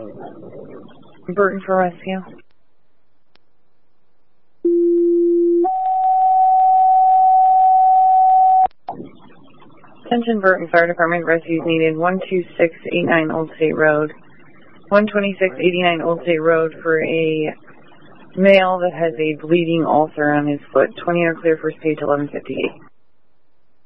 Burton for rescue. Attention Burton Fire Department, rescues needed. 12689 Old State Road. 12689 Old State Road for a male that has a bleeding ulcer on his foot. 20 are clear, first page 1158.